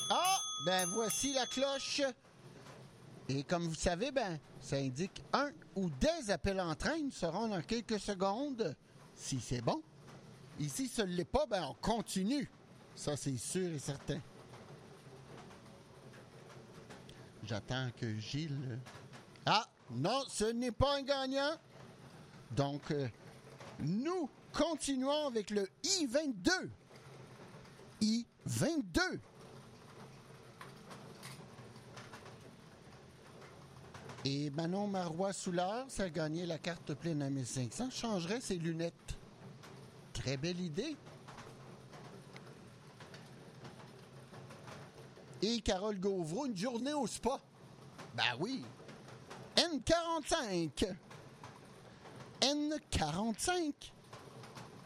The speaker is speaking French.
Ah, ben voici la cloche. Et comme vous savez, ben, ça indique un ou des appels en train seront dans quelques secondes, si c'est bon. Ici, ce ne l'est pas, ben on continue. Ça, c'est sûr et certain. J'attends que Gilles... Ah, non, ce n'est pas un gagnant. Donc, nous continuons avec le I-22. I-22. Et Manon Marois-Soulard, ça a gagné la carte pleine à 1500, changerait ses lunettes. Très belle idée. Et Carole Gauvreau, une journée au spa. Ben oui. N45. N45.